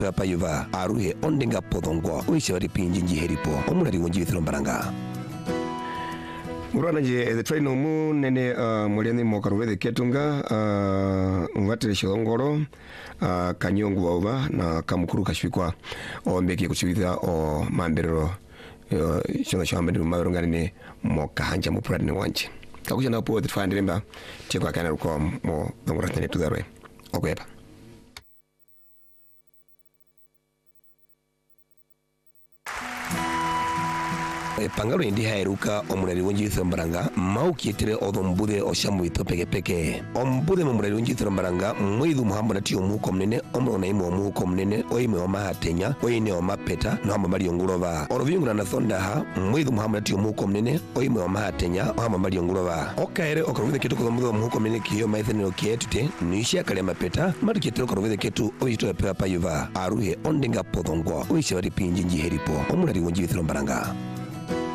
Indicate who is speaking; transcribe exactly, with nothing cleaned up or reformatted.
Speaker 1: Papa yuva aruhe ondenga podongo uisha wari pinjinji heripo omulari wonji thilombaranga Murana je the train mu nene muliani mokarwede ketunga mvatire shilongoro kanyongu wauva na kamukuru kashikwa o mbeki kuchibitha o mambero shino shamba ndi maronga ne mokahanja mu pradne wanje kakuja na po the find remember chekwa kana ko mo ngorata ne tudare okwepa Pangalo indi hairuka omulari wonji thombaranga maukietire odombude oshamu itopeke peke ombude omulari wonji thombaranga mwidhu muhamba ti omuko mnene omrona imo omuko mnene oime omahatenya oine omapeta no hamba mali ongulova orovyungura na thondaha mwidhu muhamba ti omuko mnene oime omahatenya ohamba mali ongulova okaere okarovide ketu kodombude omuko mnene kiyo maithene okietute nishia kale mapeta matuketire okarovide ketu oyito pepa yuva aruhe ondenga podongo oisha wari pinjinji heripo omulari wonji thombaranga